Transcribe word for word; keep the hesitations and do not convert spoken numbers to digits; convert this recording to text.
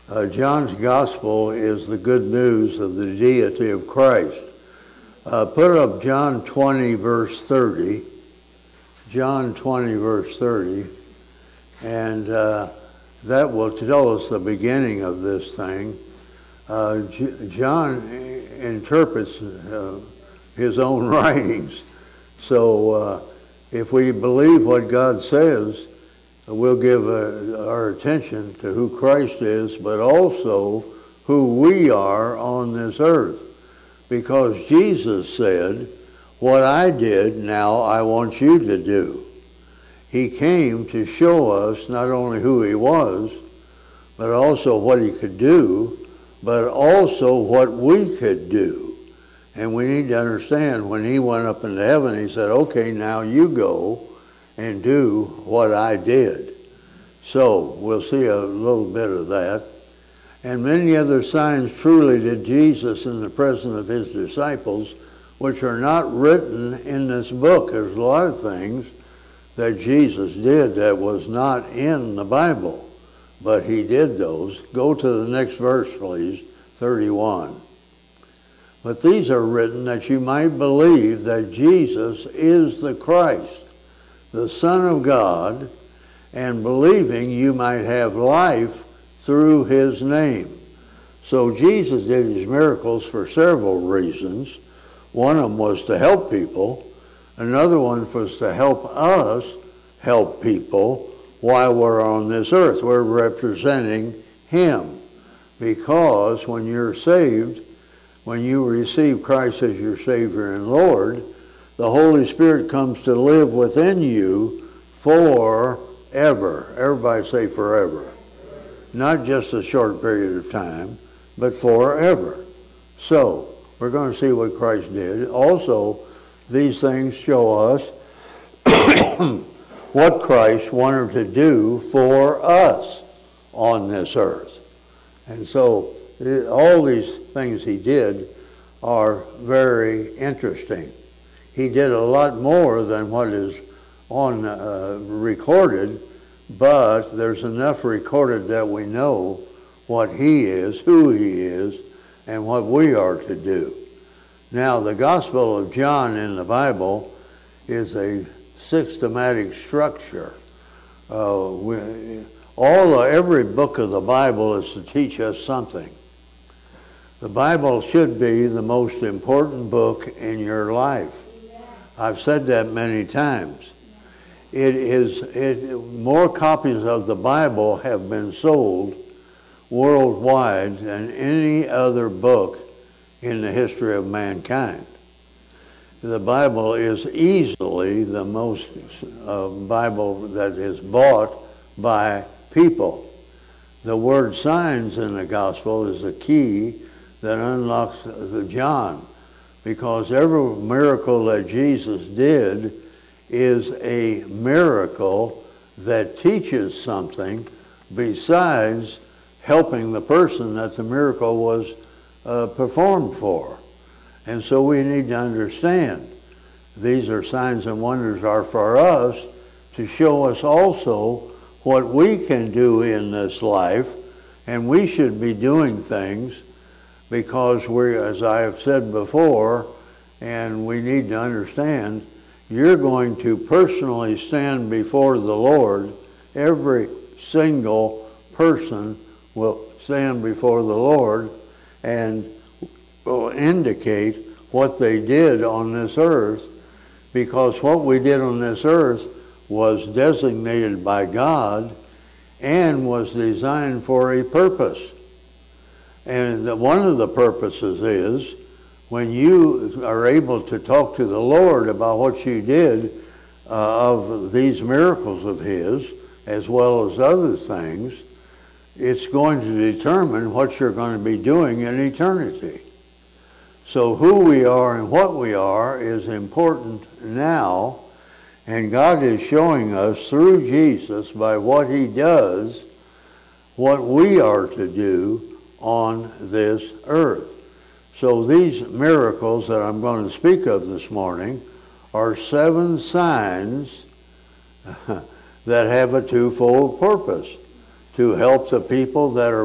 Uh, John's gospel is the good news of the deity of Christ. Uh, put up John twenty, verse thirty. John twenty, verse thirty. And uh, that will tell us the beginning of this thing. Uh, J- John interprets uh, his own writings. So uh, if we believe what God says, we'll give uh, our attention to who Christ is, but also who we are on this earth. Because Jesus said, what I did, now I want you to do. He came to show us not only who he was, but also what he could do, but also what we could do. And we need to understand when he went up into heaven, he said, okay, now you go and do what I did. So we'll see a little bit of that. And many other signs truly did Jesus in the presence of his disciples, which are not written in this book. There's a lot of things that Jesus did that was not in the Bible, but he did those. Go to the next verse, please, thirty-one. But these are written that you might believe that Jesus is the Christ, the Son of God, and believing you might have life through his name. So Jesus did his miracles for several reasons. One of them was to help people. Another one was to help us help people while we're on this earth. We're representing him. Because when you're saved, when you receive Christ as your Savior and Lord, the Holy Spirit comes to live within you forever. Everybody say forever. Not just a short period of time, but forever. So, we're going to see what Christ did. Also, these things show us what Christ wanted to do for us on this earth. And so, all these things he did are very interesting. He did a lot more than what is on uh, recorded, but there's enough recorded that we know what he is, who he is, and what we are to do. Now, the Gospel of John in the Bible is a systematic structure. Uh, we, all every book of the Bible is to teach us something. The Bible should be the most important book in your life. I've said that many times. It is it, more copies of the Bible have been sold worldwide than any other book in the history of mankind. The Bible is easily the most uh, Bible that is bought by people. The word signs in the gospel is the key that unlocks the John, because every miracle that Jesus did is a miracle that teaches something besides helping the person that the miracle was uh, performed for. And so we need to understand these are signs and wonders are for us to show us also what we can do in this life, and we should be doing things because we, as I have said before, and we need to understand, you're going to personally stand before the Lord. Every single person will stand before the Lord and will indicate what they did on this earth, because what we did on this earth was designated by God and was designed for a purpose. And the, one of the purposes is when you are able to talk to the Lord about what you did uh, of these miracles of his, as well as other things, it's going to determine what you're going to be doing in eternity. So who we are and what we are is important now, and God is showing us through Jesus by what he does, what we are to do on this earth. So these miracles that I'm going to speak of this morning are seven signs that have a twofold purpose: to help the people that are